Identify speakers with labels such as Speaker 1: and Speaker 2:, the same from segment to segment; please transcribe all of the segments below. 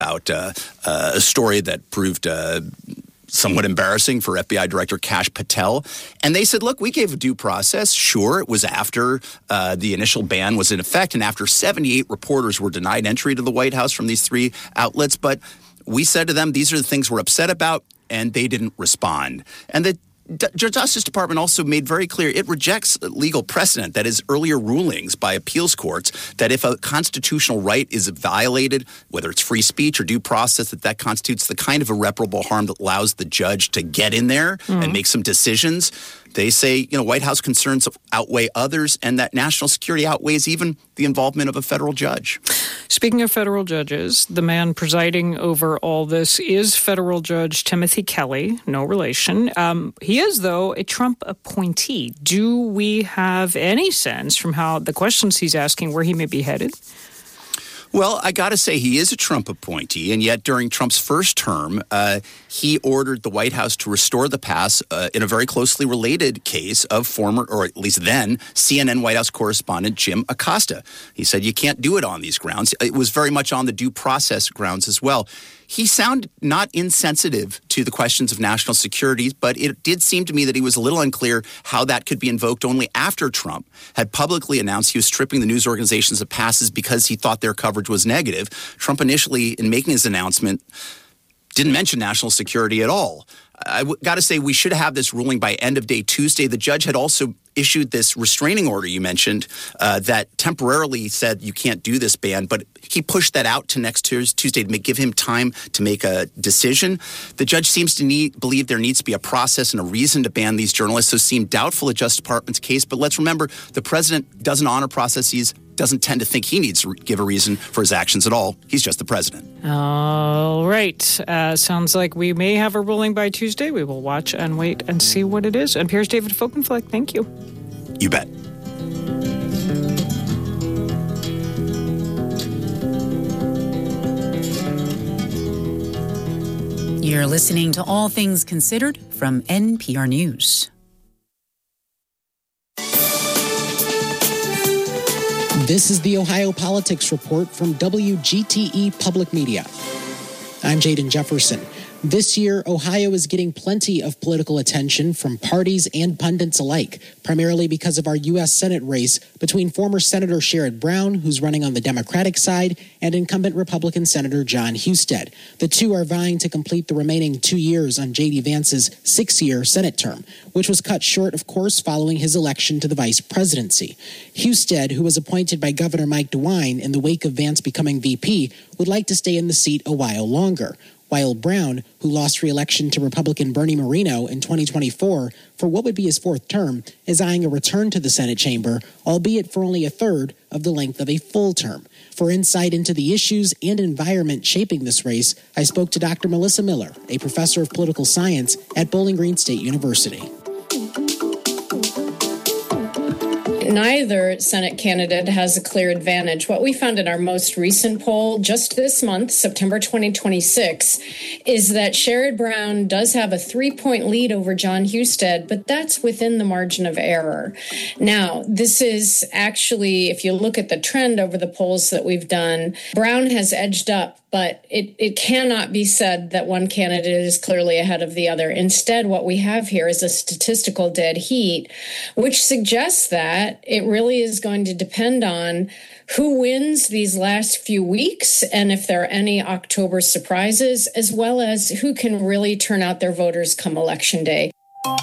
Speaker 1: about a story that proved somewhat embarrassing for FBI Director Kash Patel. And they said, look, we gave a due process. Sure, it was after the initial ban was in effect and after 78 reporters were denied entry to the White House from these three outlets. But we said to them, these are the things we're upset about, and they didn't respond. And the Justice Department also made very clear it rejects legal precedent, that is, earlier rulings by appeals courts, that if a constitutional right is violated, whether it's free speech or due process, that constitutes the kind of irreparable harm that allows the judge to get in there and make some decisions. They say, White House concerns outweigh others, and that national security outweighs even the involvement of a federal judge.
Speaker 2: Speaking of federal judges, the man presiding over all this is federal Judge Timothy Kelly, no relation. He is, though, a Trump appointee. Do we have any sense from how the questions he's asking where he may be headed?
Speaker 1: Well, I got to say, he is a Trump appointee, and yet during Trump's first term, he ordered the White House to restore the pass in a very closely related case of former, or at least then, CNN White House correspondent Jim Acosta. He said, you can't do it on these grounds. It was very much on the due process grounds as well. He sounded not insensitive to the questions of national security, but it did seem to me that he was a little unclear how that could be invoked only after Trump had publicly announced he was stripping the news organizations of passes because he thought their coverage was negative. Trump initially, in making his announcement, didn't mention national security at all. I got to say, we should have this ruling by end of day Tuesday. The judge had also issued this restraining order you mentioned that temporarily said you can't do this ban, but he pushed that out to next Tuesday to give him time to make a decision. The judge seems to believe there needs to be a process and a reason to ban these journalists, so seem doubtful of Justice Department's case. But let's remember, the president doesn't honor processes, doesn't tend to think he needs to give a reason for his actions at all. He's just the president.
Speaker 2: All right. Sounds like we may have a ruling by Tuesday. We will watch and wait and see what it is. NPR's David Folkenflik, thank you.
Speaker 1: You bet.
Speaker 3: You're listening to All Things Considered from NPR News.
Speaker 4: This is the Ohio Politics Report from WGTE Public Media. I'm Jaden Jefferson. This year, Ohio is getting plenty of political attention from parties and pundits alike, primarily because of our U.S. Senate race between former Senator Sherrod Brown, who's running on the Democratic side, and incumbent Republican Senator Jon Husted. The two are vying to complete the remaining 2 years on J.D. Vance's 6-year Senate term, which was cut short, of course, following his election to the vice presidency. Husted, who was appointed by Governor Mike DeWine in the wake of Vance becoming VP, would like to stay in the seat a while longer, while Brown, who lost re-election to Republican Bernie Moreno in 2024 for what would be his fourth term, is eyeing a return to the Senate chamber, albeit for only a third of the length of a full term. For insight into the issues and environment shaping this race, I spoke to Dr. Melissa Miller, a professor of political science at Bowling Green State University.
Speaker 5: Neither Senate candidate has a clear advantage. What we found in our most recent poll just this month, September 2026, is that Sherrod Brown does have a 3-point lead over Jon Husted, but that's within the margin of error. Now, this is actually, if you look at the trend over the polls that we've done, Brown has edged up, but it cannot be said that one candidate is clearly ahead of the other. Instead, what we have here is a statistical dead heat, which suggests that it really is going to depend on who wins these last few weeks and if there are any October surprises, as well as who can really turn out their voters come Election Day.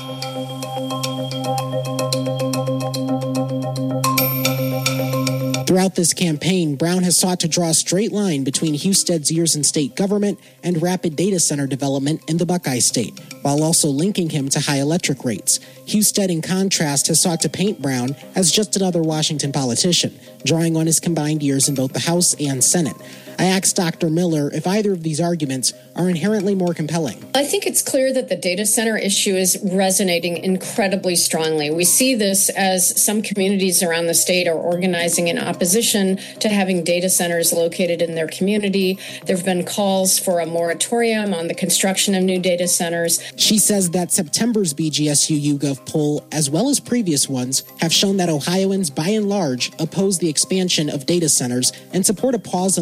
Speaker 4: Throughout this campaign, Brown has sought to draw a straight line between Husted's years in state government and rapid data center development in the Buckeye State, while also linking him to high electric rates. Husted, in contrast, has sought to paint Brown as just another Washington politician, drawing on his combined years in both the House and Senate. I asked Dr. Miller if either of these arguments are inherently more compelling.
Speaker 5: I think it's clear that the data center issue is resonating incredibly strongly. We see this as some communities around the state are organizing in opposition to having data centers located in their community. There have been calls for a moratorium on the construction of new data centers.
Speaker 4: She says that September's BGSU YouGov poll, as well as previous ones, have shown that Ohioans, by and large, oppose the expansion of data centers and support a pause on their construction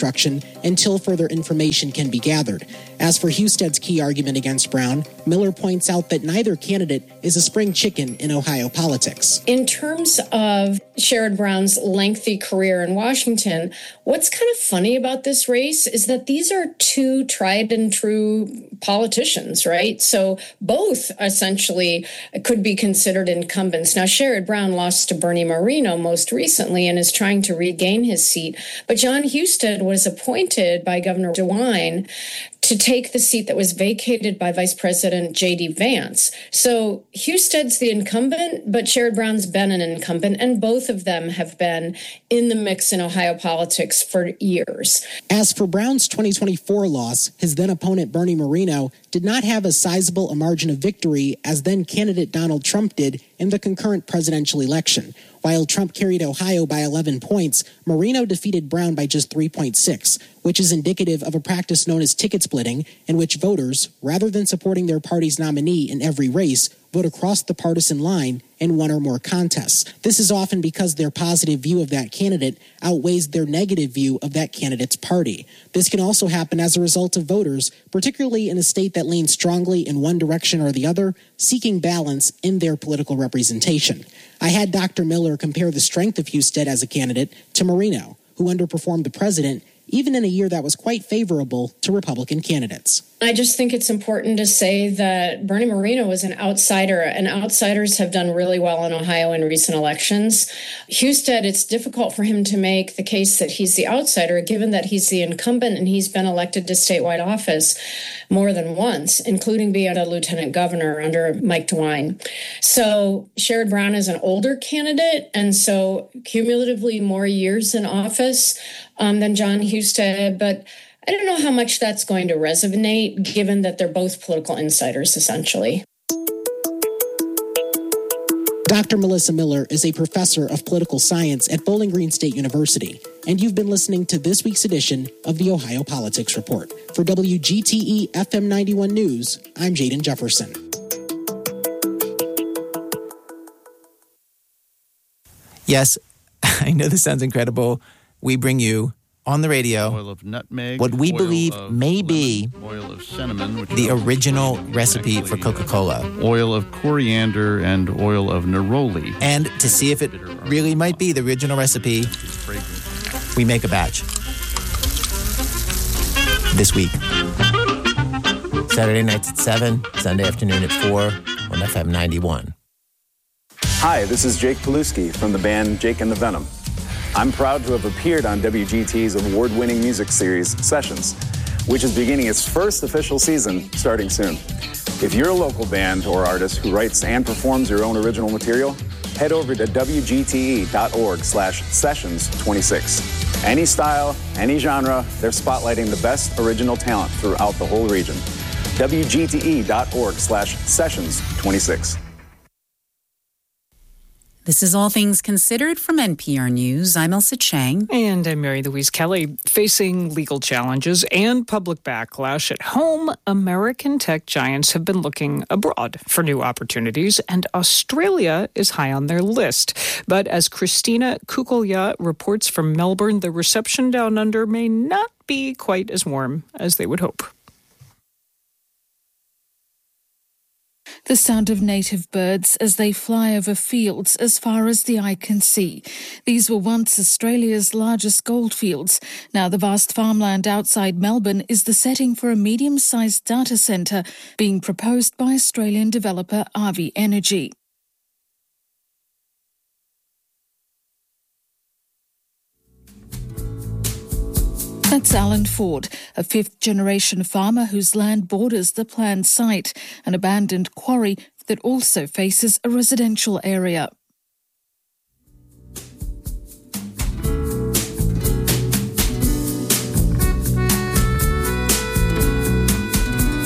Speaker 4: construction until further information can be gathered. As for Husted's key argument against Brown, Miller points out that neither candidate is a spring chicken in Ohio politics.
Speaker 5: In terms of Sherrod Brown's lengthy career in Washington, what's kind of funny about this race is that these are two tried and true politicians, right? So both essentially could be considered incumbents. Now, Sherrod Brown lost to Bernie Moreno most recently and is trying to regain his seat. But Jon Husted was appointed by Governor DeWine to take the seat that was vacated by Vice President J.D. Vance. So Husted's the incumbent, but Sherrod Brown's been an incumbent, and both of them have been in the mix in Ohio politics for years.
Speaker 4: As for Brown's 2024 loss, his then opponent Bernie Moreno did not have as sizable a margin of victory as then candidate Donald Trump did in the concurrent presidential election. While Trump carried Ohio by 11 points, Moreno defeated Brown by just 3.6, which is indicative of a practice known as ticket splitting, in which voters, rather than supporting their party's nominee in every race, vote across the partisan line in one or more contests. This is often because their positive view of that candidate outweighs their negative view of that candidate's party. This can also happen as a result of voters, particularly in a state that leans strongly in one direction or the other, seeking balance in their political representation. I had Dr. Miller compare the strength of Husted as a candidate to Moreno, who underperformed the president even in a year that was quite favorable to Republican candidates.
Speaker 5: I just think it's important to say that Bernie Moreno was an outsider, and outsiders have done really well in Ohio in recent elections. Husted, it's difficult for him to make the case that he's the outsider, given that he's the incumbent and he's been elected to statewide office more than once, including being a lieutenant governor under Mike DeWine. So Sherrod Brown is an older candidate, and so cumulatively more years in office than Jon Husted, but I don't know how much that's going to resonate, given that they're both political insiders, essentially.
Speaker 4: Dr. Melissa Miller is a professor of political science at Bowling Green State University, and you've been listening to this week's edition of the Ohio Politics Report. For WGTE FM 91 News, I'm Jaden Jefferson.
Speaker 6: Yes, I know this sounds incredible. We bring you on the radio
Speaker 7: oil of nutmeg,
Speaker 6: what we believe may
Speaker 7: lemon,
Speaker 6: be
Speaker 7: oil of cinnamon, which
Speaker 6: the original recipe for Coca-Cola.
Speaker 7: Oil of coriander and oil of neroli.
Speaker 6: And to see if it really might be the original recipe, we make a batch this week. Saturday nights at 7, Sunday afternoon at 4 on FM 91.
Speaker 8: Hi, this is Jake Paluski from the band Jake and the Venom. I'm proud to have appeared on WGT's award-winning music series, Sessions, which is beginning its first official season starting soon. If you're a local band or artist who writes and performs your own original material, head over to WGTE.org/sessions26. Any style, any genre, they're spotlighting the best original talent throughout the whole region. WGTE.org/sessions26.
Speaker 3: This is All Things Considered from NPR News. I'm Elsa Chang.
Speaker 2: And I'm Mary Louise Kelly. Facing legal challenges and public backlash at home, American tech giants have been looking abroad for new opportunities, and Australia is high on their list. But as Christina Kukulya reports from Melbourne, the reception down under may not be quite as warm as they would hope.
Speaker 9: The sound of native birds as they fly over fields as far as the eye can see. These were once Australia's largest goldfields. Now the vast farmland outside Melbourne is the setting for a medium-sized data centre being proposed by Australian developer RV Energy. That's Alan Ford, a fifth-generation farmer whose land borders the planned site, an abandoned quarry that also faces a residential area.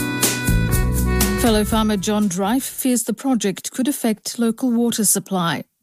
Speaker 9: Fellow farmer John Drive fears the project could affect local water supply.